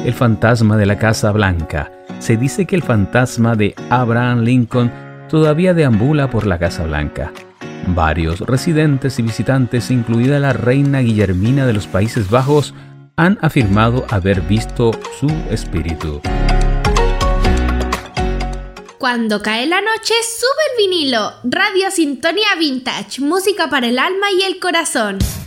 el fantasma de la Casa Blanca. Se dice que el fantasma de Abraham Lincoln todavía deambula por la Casa Blanca. Varios residentes y visitantes, incluida la reina Guillermina de los Países Bajos, han afirmado haber visto su espíritu. Cuando cae la noche, sube el vinilo. Radio Sintonía Vintage, música para el alma y el corazón.